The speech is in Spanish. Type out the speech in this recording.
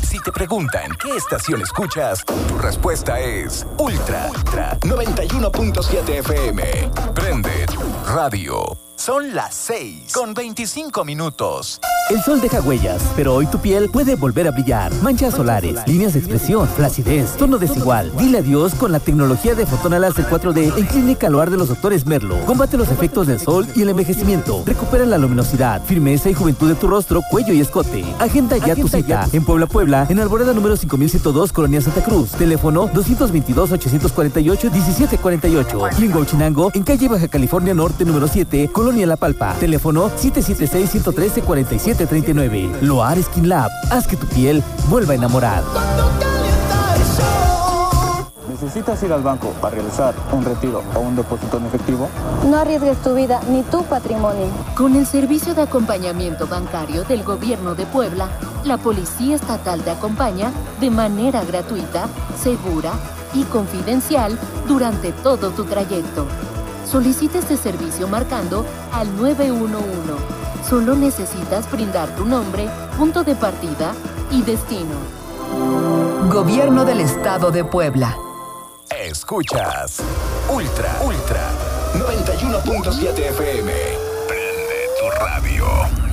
Si te preguntan qué estación escuchas, tu respuesta es Ultra 91.7 FM. Prende tu radio. Son las 6:25. El sol deja huellas, pero hoy tu piel puede volver a brillar. Manchas solares, líneas de expresión, flacidez, tono desigual. Dile adiós con la tecnología de Fotona Láser 4D en Clínica Loar de los Doctores Merlo. Combate los efectos del sol y el envejecimiento. Recupera la luminosidad, firmeza y juventud de tu rostro, cuello y escote. Agenda ya tu cita. En Puebla, en Alborada número 5102, Colonia Santa Cruz. Teléfono 222-848-1748. Y en Huachinango, en calle Baja California Norte número 7, Colonia La Palpa. Teléfono 776-113-4739. Loar Skin Lab. Haz que tu piel vuelva a enamorar. ¿Necesitas ir al banco a realizar un retiro o un depósito en efectivo? No arriesgues tu vida ni tu patrimonio. Con el servicio de acompañamiento bancario del Gobierno de Puebla, la Policía Estatal te acompaña de manera gratuita, segura y confidencial durante todo tu trayecto. Solicita este servicio marcando al 911. Solo necesitas brindar tu nombre, punto de partida y destino. Gobierno del Estado de Puebla. Escuchas Ultra 91.7 FM. Prende tu radio.